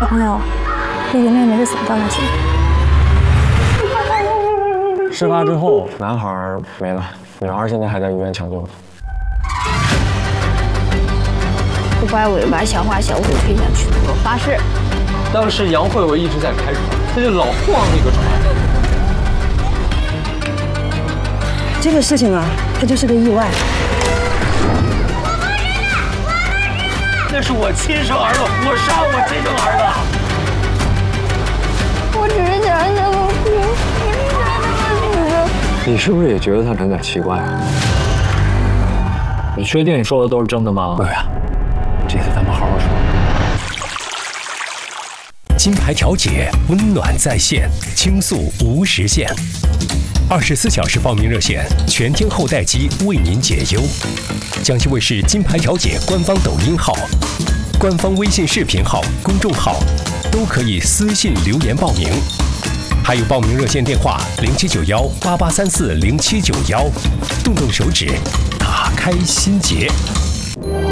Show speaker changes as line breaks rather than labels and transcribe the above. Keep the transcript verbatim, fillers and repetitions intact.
小朋友，弟弟妹妹是怎么掉下去的？
事发之后，男孩没了，女孩现在还在医院抢救。
不怪我把小花、小虎推下去，我发誓。
当时杨慧慧一直在开船，她就老晃那个船。
这个事情啊，它就是个意外。
那是我亲生儿子，我杀我亲生儿子。
我只是想让他们哭，我只是想让他们死。
你是不是也觉得他有点奇怪啊？
你确定你说的都是真的吗？
对呀，这次咱们好好说。
金牌调解，温暖在线，倾诉无时限。二十四小时报名热线，全天候待机，为您解忧。江西卫视金牌调解官方抖音号、官方微信视频号、公众号都可以私信留言报名，还有报名热线电话零七九幺八八三四零七九幺，动动手指，打开心结。